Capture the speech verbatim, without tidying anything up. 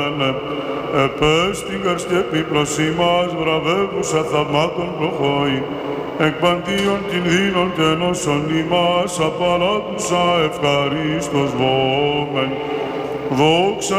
επές την καρστή επίπλωση μας, βραβεύουσα θαυμάτων προχώη, εκ παντίον την δίνον και ενώσον ημάς, απαράτουσα ευχαρίστως βόμεν. Δόξα